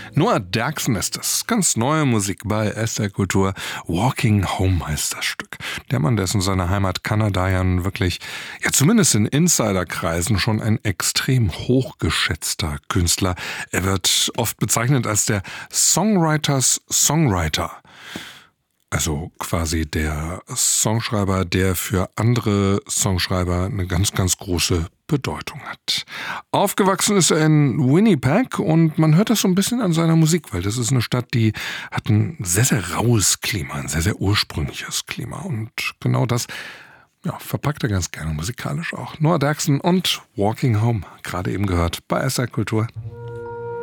Noah Derksen ist es. Ganz neue Musik bei SR Kultur. Walking Home heißt das Stück. Der Mann, der ist in seiner Heimat Kanada ja wirklich, ja zumindest in Insiderkreisen, schon ein extrem hochgeschätzter Künstler. Er wird oft bezeichnet als der Songwriters Songwriter. Also quasi der Songschreiber, der für andere Songschreiber eine ganz, ganz große Bedeutung hat. Aufgewachsen ist er in Winnipeg und man hört das so ein bisschen an seiner Musik, weil das ist eine Stadt, die hat ein sehr, sehr raues Klima, ein sehr, sehr ursprüngliches Klima. Und genau das verpackt er ganz gerne musikalisch auch. Noah Derksen und Walking Home, gerade eben gehört bei SR Kultur.